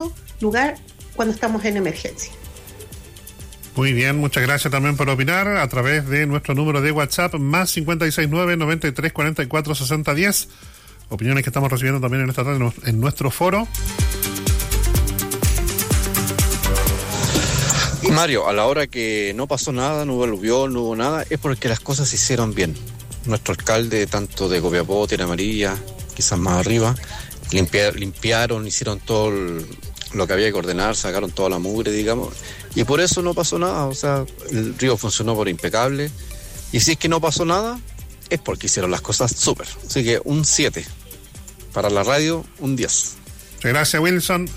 todo lugar cuando estamos en emergencia. Muy bien, muchas gracias también por opinar a través de nuestro número de WhatsApp más 569-9344-6010. Opiniones que estamos recibiendo también en esta tarde en nuestro foro. Mario, a la hora que no pasó nada, no hubo aluvión, no hubo nada, es porque las cosas se hicieron bien. Nuestro alcalde, tanto de Copiapó, Tierra Amarilla, quizás más arriba, limpiaron, hicieron todo lo que había que ordenar, sacaron toda la mugre, digamos, y por eso no pasó nada. O sea, el río funcionó por impecable, y si es que no pasó nada, es porque hicieron las cosas súper. Así que un 7. Para la radio, un 10. Gracias, Wilson.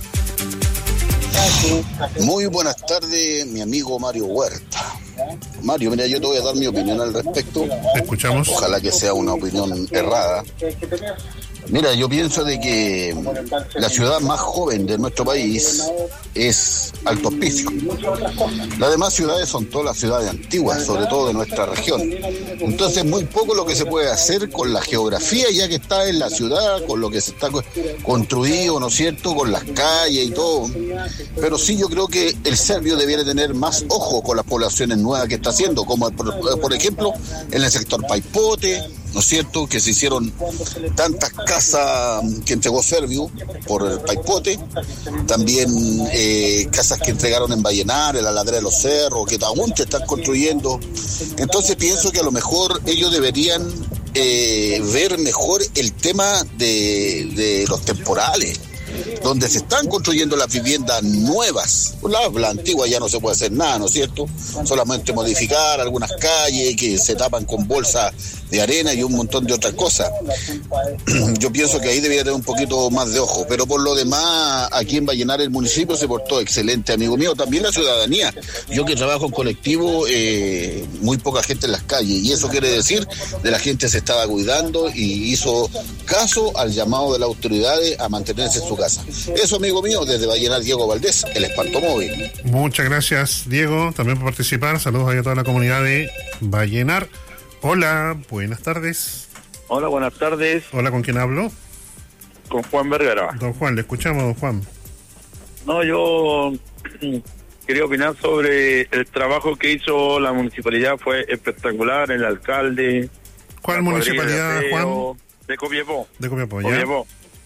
Muy buenas tardes, mi amigo Mario Huerta. Mario, mira, yo te voy a dar mi opinión al respecto. Escuchamos. Ojalá que sea una opinión errada. Mira, yo pienso de que la ciudad más joven de nuestro país es Alto Hospicio. Las demás ciudades son todas las ciudades antiguas, sobre todo de nuestra región. Entonces, muy poco lo que se puede hacer con la geografía ya que está en la ciudad, con lo que se está construido, ¿no es cierto?, con las calles y todo. Pero sí, yo creo que el serbio debiera tener más ojo con las poblaciones nuevas que está haciendo, como por ejemplo en el sector Paipote, ¿no es cierto?, que se hicieron tantas casas que entregó Servio por el Paipote, también casas que entregaron en Vallenar, en la ladera de los cerros, que aún se están construyendo. Entonces pienso que a lo mejor ellos deberían ver mejor el tema de los temporales, donde se están construyendo las viviendas nuevas. La antigua ya no se puede hacer nada, ¿no es cierto? Solamente modificar algunas calles que se tapan con bolsas de arena y un montón de otras cosas. Yo pienso que ahí debería tener un poquito más de ojo, pero por lo demás, aquí en Vallenar el municipio se portó excelente, amigo mío. También la ciudadanía. Yo que trabajo en colectivo, muy poca gente en las calles, y eso quiere decir que la gente se estaba cuidando y hizo caso al llamado de las autoridades a mantenerse en su casa. Eso, amigo mío, desde Vallenar, Diego Valdés, el Espantomóvil. Muchas gracias, Diego, también por participar. Saludos ahí a toda la comunidad de Vallenar. Hola, buenas tardes. Hola, buenas tardes. Hola, ¿con quién hablo? Con Juan Vergara. Don Juan, le escuchamos, don Juan. No, yo quería opinar sobre el trabajo que hizo la municipalidad. Fue espectacular, el alcalde. ¿Cuál municipalidad, Juan? De Copiapó. De Copiapó, ya. Copiapó.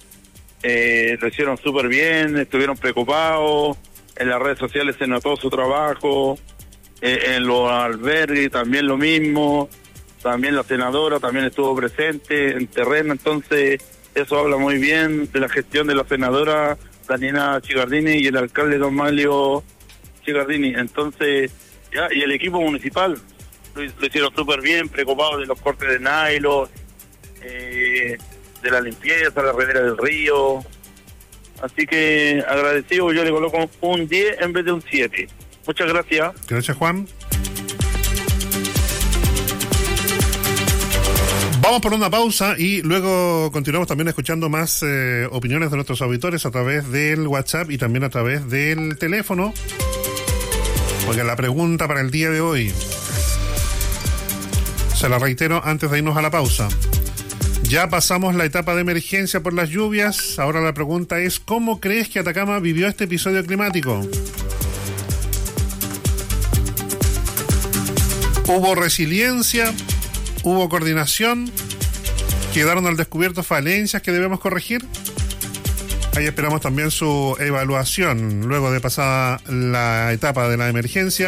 Lo hicieron súper bien, estuvieron preocupados. En las redes sociales se notó su trabajo. En los albergues también lo mismo. También la senadora también estuvo presente en terreno. Entonces, eso habla muy bien de la gestión de la senadora Daniela Chigardini y el alcalde don Mario Chigardini. Entonces, ya, y el equipo municipal lo hicieron súper bien, preocupados de los cortes de nylon, de la limpieza, la ribera del río. Así que agradecido, yo le coloco un 10 en vez de un 7. Muchas gracias. Gracias, Juan. Vamos por una pausa y luego continuamos también escuchando más opiniones de nuestros auditores a través del WhatsApp y también a través del teléfono. Porque la pregunta para el día de hoy, se la reitero antes de irnos a la pausa. Ya pasamos la etapa de emergencia por las lluvias. Ahora la pregunta es, ¿cómo crees que Atacama vivió este episodio climático? ¿Hubo resiliencia? ¿Hubo coordinación? ¿Quedaron al descubierto falencias que debemos corregir? Ahí esperamos también su evaluación luego de pasada la etapa de la emergencia.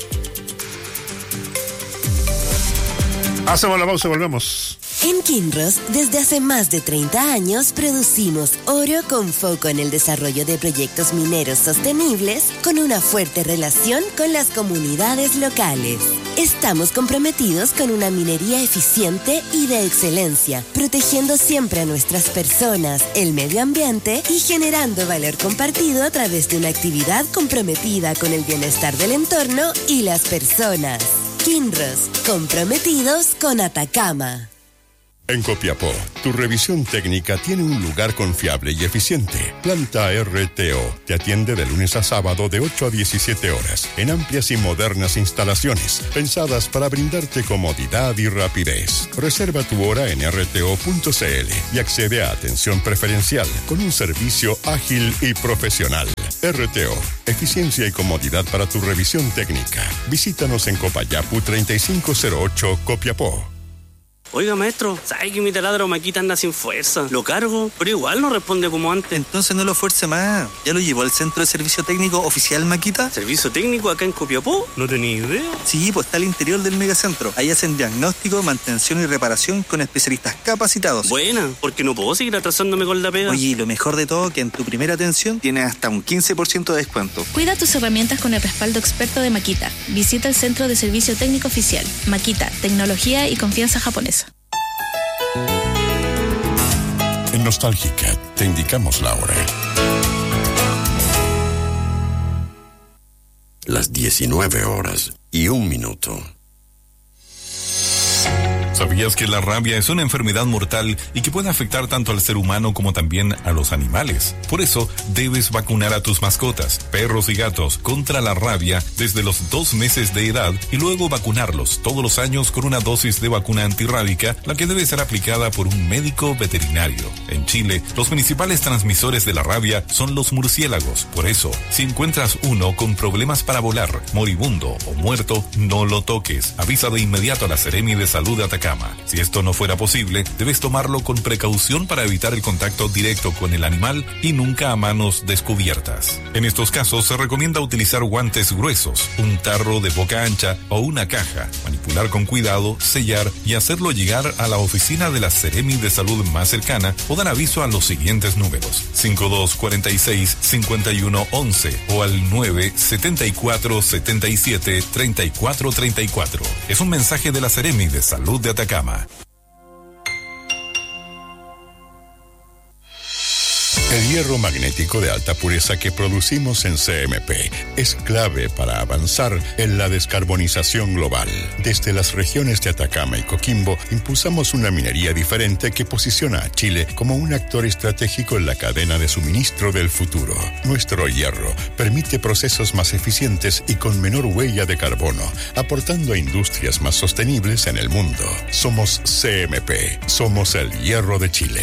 Hacemos la pausa y volvemos. En Kinross, desde hace más de 30 años, producimos oro con foco en el desarrollo de proyectos mineros sostenibles con una fuerte relación con las comunidades locales. Estamos comprometidos con una minería eficiente y de excelencia, protegiendo siempre a nuestras personas, el medio ambiente y generando valor compartido a través de una actividad comprometida con el bienestar del entorno y las personas. Kinross, comprometidos con Atacama. En Copiapó, tu revisión técnica tiene un lugar confiable y eficiente. Planta RTO te atiende de lunes a sábado de 8 a 17 horas en amplias y modernas instalaciones pensadas para brindarte comodidad y rapidez. Reserva tu hora en rto.cl y accede a atención preferencial con un servicio ágil y profesional. RTO, eficiencia y comodidad para tu revisión técnica. Visítanos en Copayapu 3508 Copiapó. Oiga, maestro, ¿sabe que mi taladro Makita anda sin fuerza? Lo cargo, pero igual no responde como antes. Entonces no lo fuerce más. ¿Ya lo llevó al Centro de Servicio Técnico Oficial Makita? ¿Servicio técnico acá en Copiapó? No tenía idea. Sí, pues está al interior del megacentro. Ahí hacen diagnóstico, mantención y reparación con especialistas capacitados. Buena, porque no puedo seguir atrasándome con la pega. Oye, y lo mejor de todo, que en tu primera atención tienes hasta un 15% de descuento. Cuida tus herramientas con el respaldo experto de Makita. Visita el Centro de Servicio Técnico Oficial. Makita, tecnología y confianza japonesa. En Nostálgica te indicamos la hora. Las 19:01. ¿Sabías que la rabia es una enfermedad mortal y que puede afectar tanto al ser humano como también a los animales? Por eso, debes vacunar a tus mascotas, perros y gatos, contra la rabia desde los 2 meses de edad y luego vacunarlos todos los años con una dosis de vacuna antirrábica, la que debe ser aplicada por un médico veterinario. En Chile, los principales transmisores de la rabia son los murciélagos. Por eso, si encuentras uno con problemas para volar, moribundo o muerto, no lo toques. Avisa de inmediato a la Seremi de Salud de Atacama. Si esto no fuera posible, debes tomarlo con precaución para evitar el contacto directo con el animal y nunca a manos descubiertas. En estos casos se recomienda utilizar guantes gruesos, un tarro de boca ancha o una caja, manipular con cuidado, sellar y hacerlo llegar a la oficina de la Seremi de Salud más cercana o dar aviso a los siguientes números: 5246-5111 o al 974-77-3434. Es un mensaje de la Seremi de Salud de Atacama. El hierro magnético de alta pureza que producimos en CMP es clave para avanzar en la descarbonización global. Desde las regiones de Atacama y Coquimbo, impulsamos una minería diferente que posiciona a Chile como un actor estratégico en la cadena de suministro del futuro. Nuestro hierro permite procesos más eficientes y con menor huella de carbono, aportando a industrias más sostenibles en el mundo. Somos CMP, somos el hierro de Chile.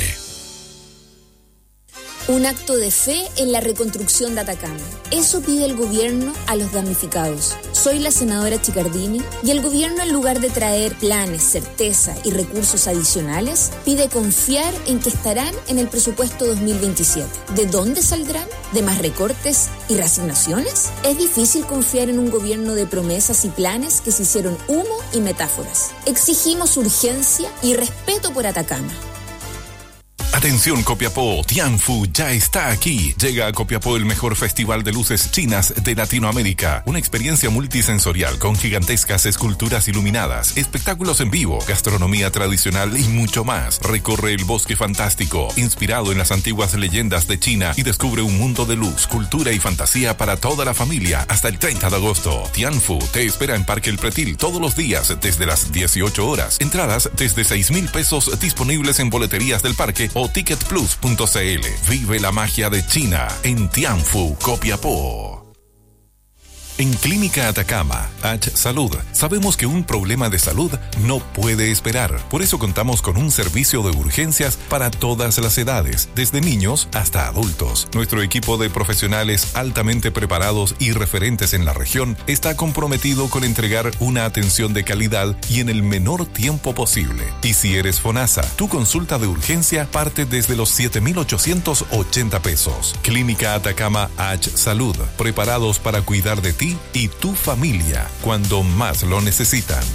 Un acto de fe en la reconstrucción de Atacama. Eso pide el gobierno a los damnificados. Soy la senadora Chicardini y el gobierno, en lugar de traer planes, certeza y recursos adicionales, pide confiar en que estarán en el presupuesto 2027. ¿De dónde saldrán? ¿De más recortes y reasignaciones? Es difícil confiar en un gobierno de promesas y planes que se hicieron humo y metáforas. Exigimos urgencia y respeto por Atacama. Atención Copiapó, Tianfu ya está aquí. Llega a Copiapó el mejor festival de luces chinas de Latinoamérica. Una experiencia multisensorial con gigantescas esculturas iluminadas, espectáculos en vivo, gastronomía tradicional y mucho más. Recorre el bosque fantástico, inspirado en las antiguas leyendas de China, y descubre un mundo de luz, cultura y fantasía para toda la familia hasta el 30 de agosto. Tianfu te espera en Parque El Pretil todos los días desde las 18 horas. Entradas desde 6,000 pesos disponibles en boleterías del parque o ticketplus.cl. Vive la magia de China en Tianfu, Copiapó. En Clínica Atacama, H Salud, sabemos que un problema de salud no puede esperar. Por eso contamos con un servicio de urgencias para todas las edades, desde niños hasta adultos. Nuestro equipo de profesionales altamente preparados y referentes en la región está comprometido con entregar una atención de calidad y en el menor tiempo posible. Y si eres FONASA, tu consulta de urgencia parte desde los 7,880 pesos. Clínica Atacama H Salud, preparados para cuidar de ti y tu familia cuando más lo necesitan.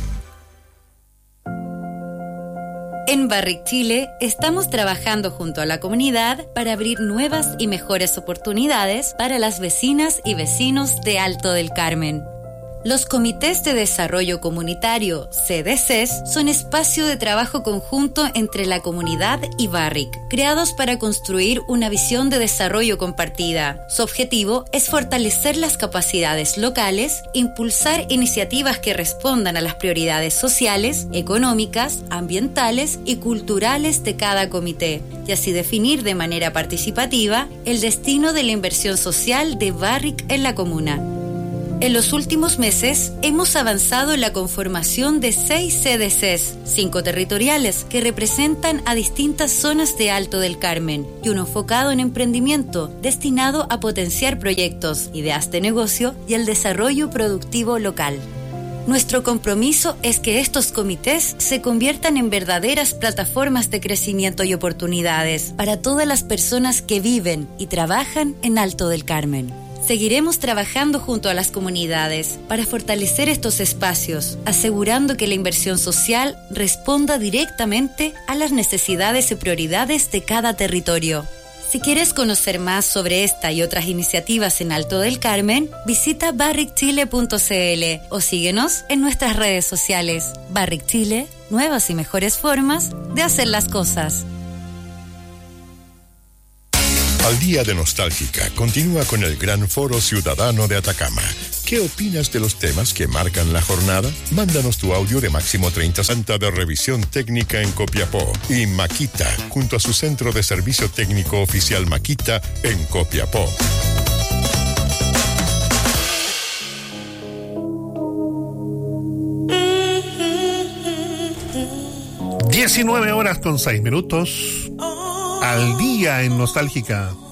En Barrick Chile estamos trabajando junto a la comunidad para abrir nuevas y mejores oportunidades para las vecinas y vecinos de Alto del Carmen. Los comités de desarrollo comunitario, CDCs, son espacio de trabajo conjunto entre la comunidad y Barrick, creados para construir una visión de desarrollo compartida. Su objetivo es fortalecer las capacidades locales, impulsar iniciativas que respondan a las prioridades sociales, económicas, ambientales y culturales de cada comité, y así definir de manera participativa el destino de la inversión social de Barrick en la comuna. En los últimos meses hemos avanzado en la conformación de 6 CDCs, 5 territoriales, que representan a distintas zonas de Alto del Carmen, y uno enfocado en emprendimiento, destinado a potenciar proyectos, ideas de negocio y el desarrollo productivo local. Nuestro compromiso es que estos comités se conviertan en verdaderas plataformas de crecimiento y oportunidades para todas las personas que viven y trabajan en Alto del Carmen. Seguiremos trabajando junto a las comunidades para fortalecer estos espacios, asegurando que la inversión social responda directamente a las necesidades y prioridades de cada territorio. Si quieres conocer más sobre esta y otras iniciativas en Alto del Carmen, visita barrickchile.cl o síguenos en nuestras redes sociales. Barrick Chile, nuevas y mejores formas de hacer las cosas. Al Día de Nostálgica continúa con el Gran Foro Ciudadano de Atacama. ¿Qué opinas de los temas que marcan la jornada? Mándanos tu audio de máximo 30 segundos de revisión técnica en Copiapó y Maquita, junto a su centro de servicio técnico oficial Maquita en Copiapó. ...19 horas con 6 minutos... ...al día en Nostálgica.